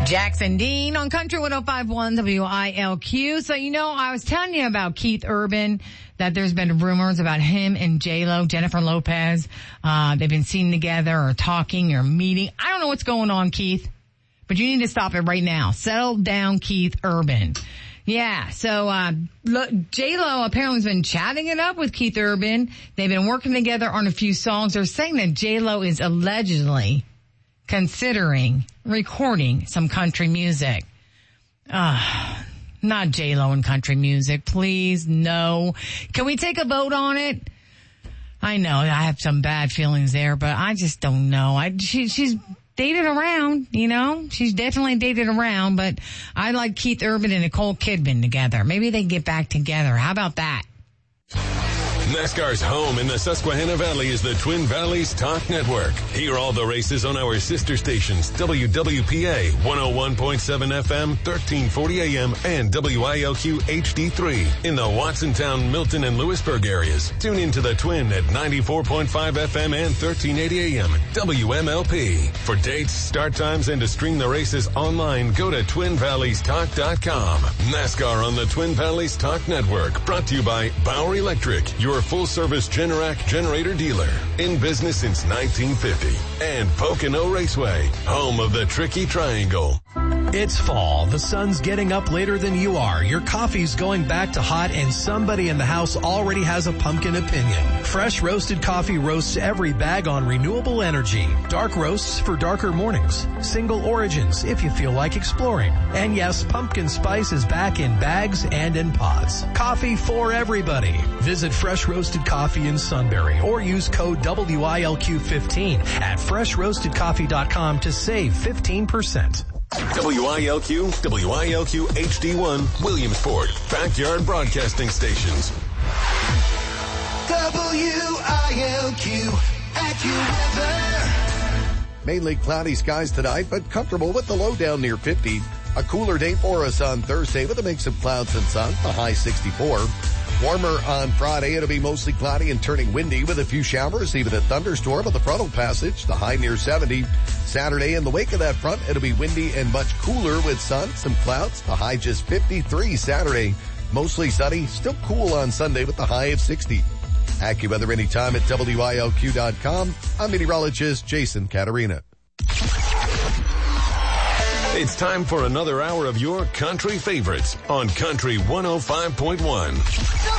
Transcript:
Jackson Dean on Country 105.1 WILQ. So, I was telling you about Keith Urban, that there's been rumors about him and J-Lo, Jennifer Lopez. They've been seen together or talking or meeting. I don't know what's going on, Keith, but you need to stop it right now. Settle down, Keith Urban. Yeah, so J-Lo apparently has been chatting it up with Keith Urban. They've been working together on a few songs. They're saying that J-Lo is allegedly considering recording some country music. Not J-Lo and country music, please, no. Can we take a vote on it? I know I have some bad feelings there, but I just don't know. She's dated around, She's definitely dated around, but I like Keith Urban and Nicole Kidman together. Maybe they get back together. How about that? NASCAR's home in the Susquehanna Valley is the Twin Valleys Talk Network. Hear all the races on our sister stations, WWPA 101.7 FM, 1340 AM, and WILQ HD3 in the Watsontown, Milton, and Lewisburg areas. Tune into the Twin at 94.5 FM and 1380 AM, WMLP. For dates, start times, and to stream the races online, go to TwinValleysTalk.com. NASCAR on the Twin Valleys Talk Network, brought to you by Bauer Electric, your full-service Generac generator dealer. In business since 1950. And Pocono Raceway, home of the Tricky Triangle. It's fall. The sun's getting up later than you are. Your coffee's going back to hot, and somebody in the house already has a pumpkin opinion. Fresh roasted coffee roasts every bag on renewable energy. Dark roasts for darker mornings. Single origins if you feel like exploring. And yes, pumpkin spice is back in bags and in pods. Coffee for everybody. Visit Fresh Roasted Coffee in Sunbury or use code WILQ15 at freshroastedcoffee.com to save 15%. WILQ, WILQ HD1, Williamsport, Backyard Broadcasting Stations. WILQ, AccuWeather. Mainly cloudy skies tonight, but comfortable with the low down near 50. A cooler day for us on Thursday with a mix of clouds and sun, the high 64. Warmer on Friday. It'll be mostly cloudy and turning windy with a few showers, even a thunderstorm on the frontal passage, the high near 70. Saturday, in the wake of that front, it'll be windy and much cooler with sun, some clouds, the high just 53 Saturday. Mostly sunny, still cool on Sunday with the high of 60. AccuWeather anytime at WILQ.com. I'm meteorologist Jason Caterina. It's time for another hour of your country favorites on Country 105.1.